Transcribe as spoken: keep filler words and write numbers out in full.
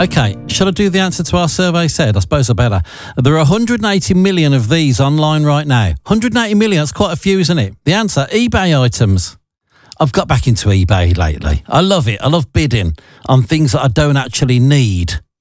Okay, shall I do the answer to our survey said? I suppose I better. There are one hundred eighty million of these online right now. one hundred eighty million, that's quite a few, isn't it? The answer, eBay items. I've got back into eBay lately. I love it. I love bidding on things that I don't actually need.